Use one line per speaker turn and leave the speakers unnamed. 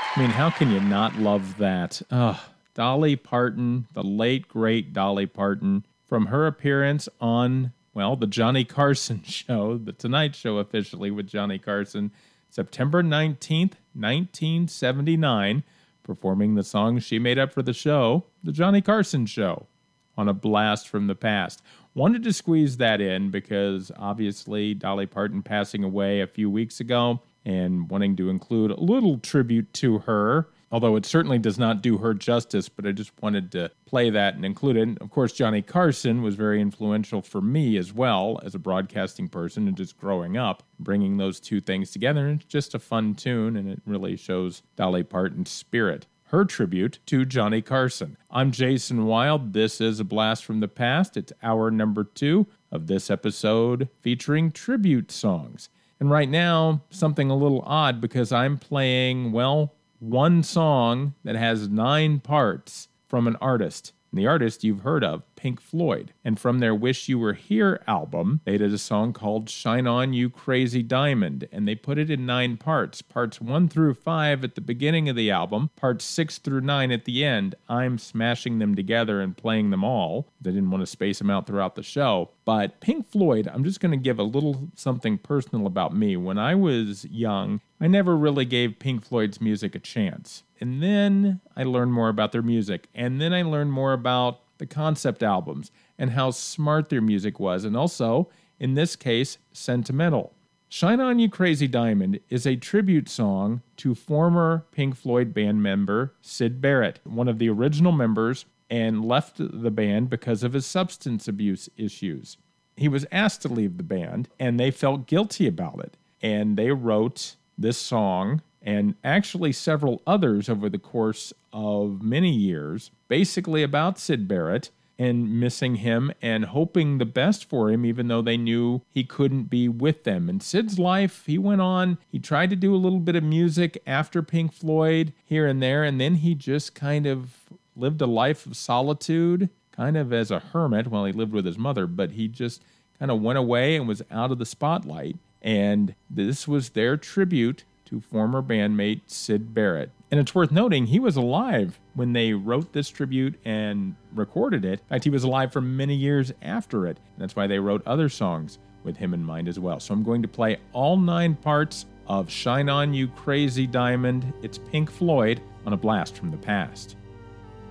I mean, how can you not love that? Dolly Parton, the late, great Dolly Parton, from her appearance on, well, the Johnny Carson show, The Tonight Show officially with Johnny Carson, September 19th, 1979, performing the song she made up for the show, The Johnny Carson Show, on A Blast from the Past. Wanted to squeeze that in because obviously Dolly Parton passing away a few weeks ago, and wanting to include a little tribute to her, although it certainly does not do her justice, but I just wanted to play that and include it. And of course, Johnny Carson was very influential for me as well as a broadcasting person and just growing up, bringing those two things together. And it's just a fun tune, and it really shows Dolly Parton's spirit. Her tribute to Johnny Carson. I'm Jason Wild. This is A Blast from the Past. It's hour number 2 of this episode featuring tribute songs. And right now, something a little odd because I'm playing, well, one song that has 9 parts from an artist. And the artist you've heard of, Pink Floyd. And from their Wish You Were Here album, they did a song called Shine On You Crazy Diamond. And they put it in 9 parts. Parts 1 through 5 at the beginning of the album. Parts 6 through 9 at the end. I'm smashing them together and playing them all. They didn't want to space them out throughout the show. But Pink Floyd, I'm just going to give a little something personal about me. When I was young, I never really gave Pink Floyd's music a chance. And then I learned more about their music. And then I learned more about the concept albums and how smart their music was. And also, in this case, sentimental. Shine On You Crazy Diamond is a tribute song to former Pink Floyd band member Syd Barrett, one of the original members, and left the band because of his substance abuse issues. He was asked to leave the band, and they felt guilty about it. And they wrote this song and actually several others over the course of many years, basically about Syd Barrett and missing him and hoping the best for him, even though they knew he couldn't be with them. And Syd's life, he went on, he tried to do a little bit of music after Pink Floyd here and there, and then he just kind of lived a life of solitude, kind of as a hermit while he lived with his mother, but he just kind of went away and was out of the spotlight. And this was their tribute to former bandmate Syd Barrett. And it's worth noting, he was alive when they wrote this tribute and recorded it. In fact, he was alive for many years after it. And that's why they wrote other songs with him in mind as well. So I'm going to play all 9 parts of Shine On You Crazy Diamond. It's Pink Floyd on A Blast from the Past.